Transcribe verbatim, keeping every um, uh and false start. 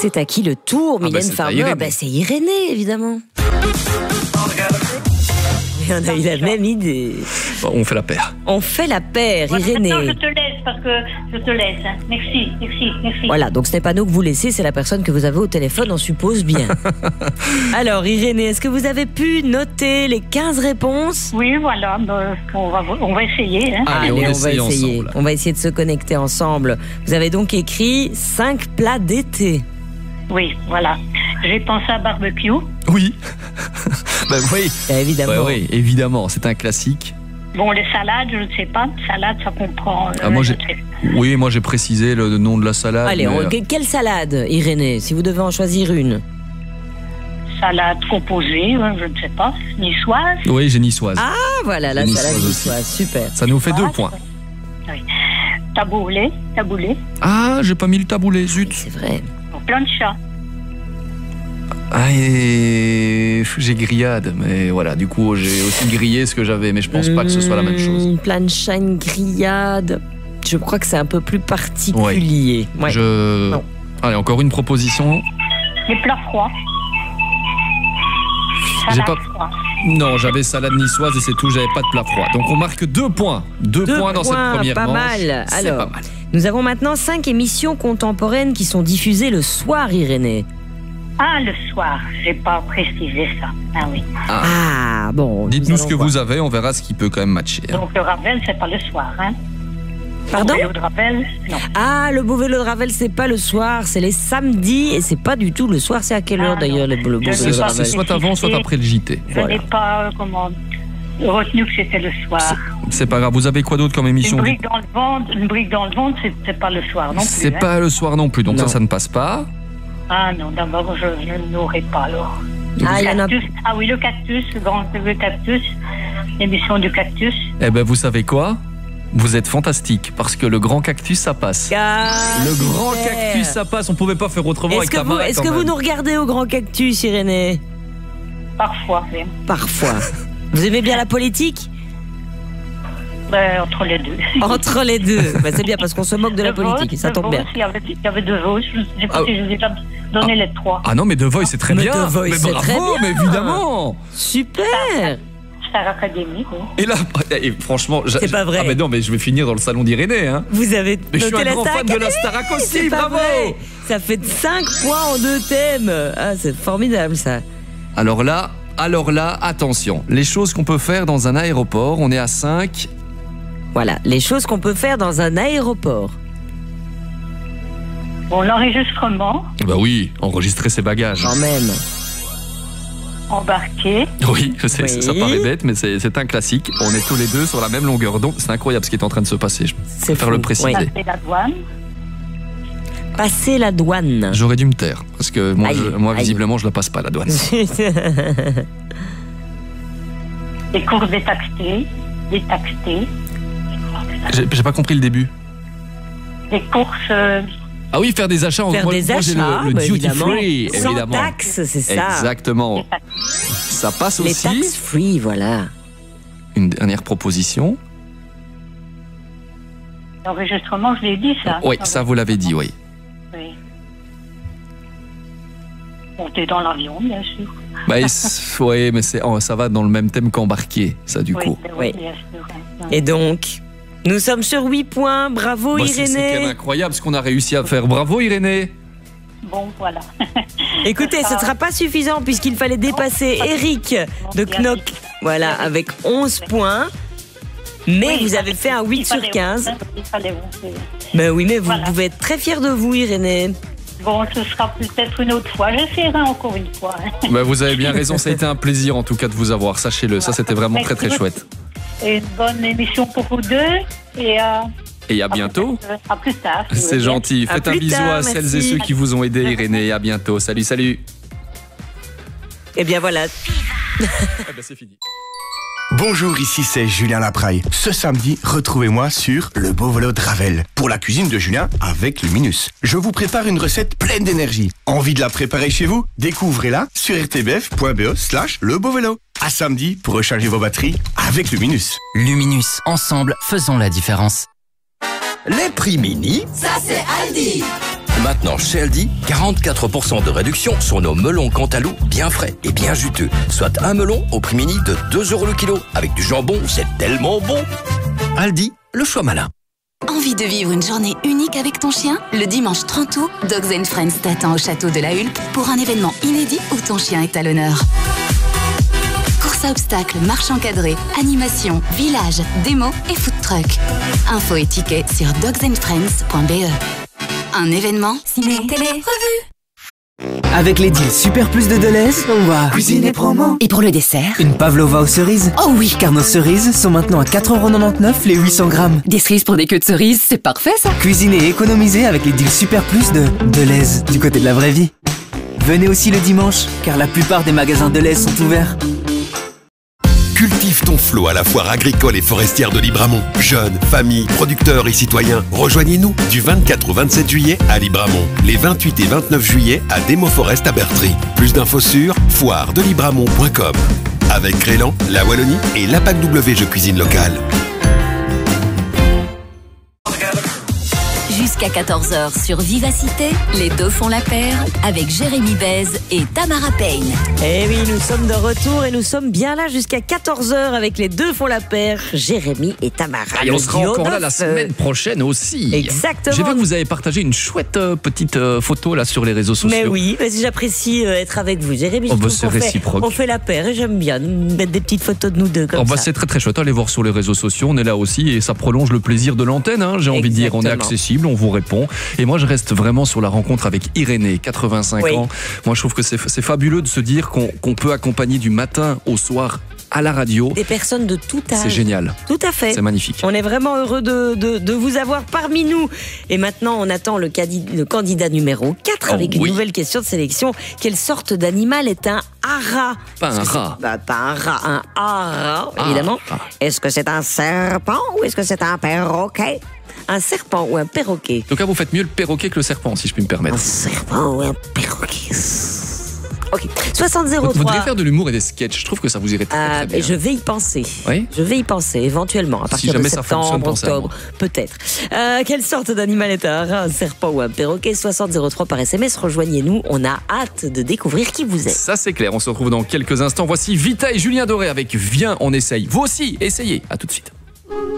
C'est à qui le tour, Ah Mylène bah, c'est Farmer? Irénée. Bah, c'est Irénée, évidemment. Et on a eu la même idée. Bon, on fait la paire. On fait la paire, Voilà, Irénée. maintenant, je te laisse parce que je te laisse. hein. Merci, merci, merci. Voilà, donc ce n'est pas nous que vous laissez, c'est la personne que vous avez au téléphone, on suppose bien. Alors, Irénée, est-ce que vous avez pu noter les quinze réponses? Oui, voilà, ben, on, va, on va essayer. Hein. Allez, on Allez, on va essaye essayer. ensemble. On va essayer de se connecter ensemble. Vous avez donc écrit cinq plats d'été. Oui, voilà. J'ai pensé à barbecue. Oui. Ben oui. Bah, évidemment. Ouais, oui, évidemment, c'est un classique. Bon, les salades, je ne sais pas. Salade, ça comprend. euh, Ah, moi, je j'ai- sais. Oui, moi j'ai précisé le nom de la salade. Allez, mais, on- euh, que- quelle salade, Irénée, si vous devez en choisir une? Salade composée, hein, je ne sais pas. Niçoise. Oui, j'ai niçoise. Ah, voilà, la Et salade niçoise aussi. niçoise, super. Ça nous fait deux Ah, points. Oui. Taboulé, taboulé. Ah, j'ai pas mis le taboulet, zut. C'est vrai. Plancha. Ah, et j'ai grillade, mais voilà, du coup j'ai aussi grillé ce que j'avais, mais je pense pas que ce soit la même chose. Mmh, plancha, une grillade. Je crois que c'est un peu plus particulier. Ouais. Je... Non. Allez, encore une proposition. Les plats froids. J'ai Salade pas- froid. Non, j'avais salade niçoise et c'est tout, j'avais pas de plat froid. Donc on marque deux points. Deux, Deux points dans points, cette première pas manche. mal. C'est Alors. pas mal. Nous avons maintenant cinq émissions contemporaines qui sont diffusées le soir, Irénée. Ah, le soir. J'ai pas précisé ça. Ah oui. Ah, bon. Dites-nous nous ce allons que voir. vous avez, on verra ce qui peut quand même matcher. hein. Donc le Ravel, c'est pas le soir, hein. Pardon? Le vélo de Ravel, non. Ah, le beau vélo de Ravel, c'est pas le soir, c'est les samedis et c'est pas du tout le soir. C'est à quelle Ah, heure d'ailleurs le, le beau Je vélo C'est de sais pas, Ravel? c'est soit avant, soit après le J T. Je Voilà. n'ai pas, euh, comment, retenu que c'était le soir. C'est pas grave. Vous avez quoi d'autre comme Une émission brique dans le ventre, une brique dans le ventre, c'est, c'est pas le soir non plus. C'est hein. pas le soir non plus, donc Non. ça, ça ne passe pas. Ah non, d'abord, je, je n'aurais pas alors. Ah, il y en a. Cactus. Ah oui, le cactus, le grand le cactus, l'émission du cactus. Eh ben, vous savez quoi? Vous êtes fantastique parce que le grand cactus, ça passe. Ah, Le grand super. cactus, ça passe. On pouvait pas faire autrement Est-ce avec que, la vous, main, est-ce quand que vous même. nous regardez au grand cactus, Irénée? Parfois, oui. Parfois. Vous aimez bien la politique? Ben, entre les deux. Entre les deux. Bah, c'est bien parce qu'on se moque de la The politique, Voice, ça The tombe bien. Voice, Il y avait, il y avait deux voix. Je ne sais pas Ah. si je vous ai pas donné les trois. Ah non, mais The Voice, c'est très Mais bien. The Voice, mais c'est bravo, très bien. mais évidemment. Super. Star Academy, oui. Et là, et franchement, j'a- C'est pas vrai. Ah mais non, mais je vais finir dans le salon d'Irénée, hein. Vous avez Mais je suis noté un la grand Star fan de la Academy, Starac aussi, c'est pas bravo. vrai. Ça fait cinq points en deux thèmes. Ah, c'est formidable ça. Alors là, alors là, attention. Les choses qu'on peut faire dans un aéroport, on est à cinq. Voilà, les choses qu'on peut faire dans un aéroport. Bon, l'enregistrement, Bah oui, enregistrer ses bagages. Quand même. embarqué, Oui, je sais, Oui. ça paraît bête, mais c'est c'est un classique. On est tous les deux sur la même longueur d'onde. C'est incroyable ce qui est en train de se passer. Je C'est préfère fou, le préciser. oui. passer la douane, Passer la douane. J'aurais dû me taire, parce que moi, Aïe, je- moi aïe. visiblement, je la passe pas, la douane. les courses détaxées, détaxées, J'ai j'ai pas compris le début. les courses, euh, Ah oui, faire des achats. en- Faire moi, des moi, j'ai achats, le, le bah, duty évidemment. free, Sans évidemment. taxes, c'est ça. Exactement. détaxées. Ça passe Les aussi. taxes free, voilà. Une dernière proposition. L'enregistrement, je l'ai dit, ça. Oui, ça vous l'avez dit, oui. Oui. Monter dans l'avion, bien sûr. Bah, c'est- ouais, mais c'est, oh, ça va dans le même thème qu'embarquer, ça du Oui, coup. c'est- Oui. oui, bien sûr. Et donc, nous sommes sur huit points. Bravo, Bah, c'est, c'est quand même Irénée. incroyable ce qu'on a réussi à faire. Bravo Irénée. Bon, voilà. Écoutez, ce ne sera pas suffisant puisqu'il fallait dépasser Eric de Knock. Voilà, avec onze points. Mais Oui, vous il avez fallait- fait un huit il sur fallait quinze. onze, hein, il fallait onze, oui. Ben oui, mais vous Voilà. pouvez être très fiers de vous, Irénée. Bon, ce sera peut-être une autre fois. J'essaierai encore une fois. hein. Bah, vous avez bien raison, ça a été un plaisir en tout cas de vous avoir, sachez-le. Ça c'était vraiment très très Merci. chouette. Et une bonne émission pour vous deux. Et euh, Et à bientôt. peut-être, euh, à plus tard. si vous C'est voulez bien. gentil. À Faites un plus bisou tard, à celles merci. et ceux qui vous ont aidé, Irénée. À bientôt. Salut, salut. Eh bien voilà. Eh ben, c'est fini. Bonjour, ici c'est Julien Lapraille. Ce samedi, retrouvez-moi sur Le Beau Vélo de Ravel pour la cuisine de Julien avec Luminus. Je vous prépare une recette pleine d'énergie. Envie de la préparer chez vous? Découvrez-la sur r t b f point b e slash le beau vélo. À samedi pour recharger vos batteries avec Luminus. Luminus, ensemble, faisons la différence. Les prix mini, Ça c'est Aldi. Maintenant, chez Aldi, quarante-quatre pour cent de réduction sur nos melons Cantalou bien frais et bien juteux. Soit un melon au prix mini de deux euros le kilo. Avec du jambon, c'est tellement bon. Aldi, le choix malin. Envie de vivre une journée unique avec ton chien? Le dimanche trente août, Dogs and Friends t'attend au château de la Hulpe pour un événement inédit où ton chien est à l'honneur. Course à obstacles, marche encadrée, animation, village, démo et food truck. Infos et tickets sur dogs and friends point b e. Un événement ciné, télé, revue. Avec les deals Super Plus de Deleuze, on va cuisiner promo. Et pour le dessert? Une pavlova aux cerises. Oh oui! Car nos cerises sont maintenant à quatre euros quatre-vingt-dix-neuf les huit cents grammes. Des cerises pour des queues de cerises, c'est parfait ça! Cuisiner et économiser avec les deals Super Plus de Deleuze, du côté de la vraie vie. Venez aussi le dimanche, car la plupart des magasins Deleuze sont ouverts. Cultive ton flot à la foire agricole et forestière de Libramont. Jeunes, familles, producteurs et citoyens, rejoignez-nous du vingt-quatre au vingt-sept juillet à Libramont. Les vingt-huit et vingt-neuf juillet à Demo Forest à Bertry. Plus d'infos sur foire de libramont point com. Avec Crélan, la Wallonie et l'A P A C W Jeux Cuisine Locale. Jusqu'à quatorze heures sur Vivacité, les deux font la paire avec Jérémy Bez et Tamara Payne. Eh oui, nous sommes de retour et nous sommes bien là jusqu'à quatorze heures avec les deux font la paire, Jérémy et Tamara. Et on sera encore là la semaine prochaine aussi. Exactement. J'ai vu que vous avez partagé une chouette euh, petite euh, photo là sur les réseaux sociaux. Mais oui, parce que j'apprécie euh, être avec vous, Jérémy. Oh je bah trouve c'est qu'on fait- réciproque. On fait la paire et j'aime bien mettre des petites photos de nous deux comme Oh bah ça. c'est très très chouette, allez voir sur les réseaux sociaux, on est là aussi et ça prolonge le plaisir de l'antenne, hein, j'ai envie de dire, on est Exactement. accessible, on vous répond. Et moi je reste vraiment sur la rencontre avec Irénée, quatre-vingt-cinq Oui. ans. Moi je trouve que c'est c'est fabuleux de se dire qu'on qu'on peut accompagner du matin au soir à la radio. Des personnes de tout âge. C'est génial, Tout à fait. c'est magnifique. On est vraiment heureux de, de, de vous avoir parmi nous. Et maintenant, on attend le, cadi- le candidat numéro quatre Oh avec oui. une nouvelle question de sélection. Quelle sorte d'animal est un hara? Pas un Est-ce que rat. c'est- bah, pas un rat, un hara, Ah, évidemment. ah. Est-ce que c'est un serpent ou est-ce que c'est un perroquet? Un serpent ou un perroquet? Donc là vous faites mieux le perroquet que le serpent si je puis me permettre. Un serpent ou un perroquet? Ok. soixante zéro Vous, vous devriez trois. faire de l'humour et des sketchs, je trouve que ça vous irait très, Ah, très bien. mais je vais y penser. Oui. Je vais y penser éventuellement à Si partir jamais de ça fonctionne, septembre, pensez à octobre, peut-être. Euh, quelle sorte d'animal est un rat, un serpent ou un perroquet? soixante zéro trois par S M S. Rejoignez-nous. On a hâte de découvrir qui vous êtes. Ça c'est clair, on se retrouve dans quelques instants. Voici Vita et Julien Doré avec Viens, on essaye. Vous aussi, essayez. À tout de suite.